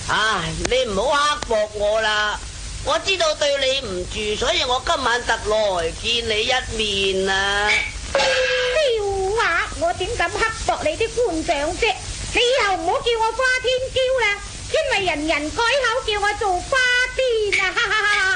唉，你唔好刻薄我啦，我知道對你唔住，所以我今晚特來見你一面啊！ 笑話，我點敢刻薄你啲官長啫？你以後唔好叫我花天嬌啦，因為人人改口叫我做花癲啊！哈哈哈！